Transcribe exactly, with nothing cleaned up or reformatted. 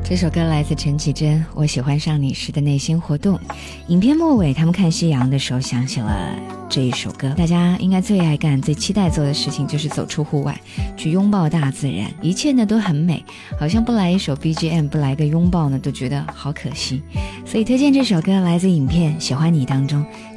这首歌来自陈绮贞，我喜欢上你时的内心活动。影片末尾他们看夕阳的时候想起了这一首歌。大家应该最爱干最期待做的事情就是走出户外，去拥抱大自然，一切呢都很美，好像不来一首 B G M， 不来个拥抱呢都觉得好可惜。所以推荐这首歌来自影片《喜欢你》当中